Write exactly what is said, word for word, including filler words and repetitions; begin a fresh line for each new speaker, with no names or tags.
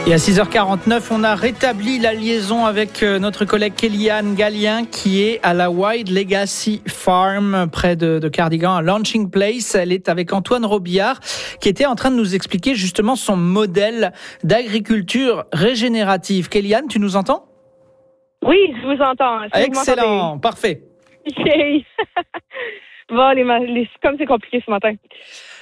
Et à six heures quarante-neuf, on a rétabli la liaison avec notre collègue Kéliane Gallien qui est à la Wild Legacy Farm près de, de Cardigan à Launching Place. Elle est avec Antoine Robillard qui était en train de nous expliquer justement son modèle d'agriculture régénérative. Kéliane, tu nous entends?
Oui, je vous entends.
Si Excellent, vous parfait.
Bon, les, les, comme c'est compliqué ce matin.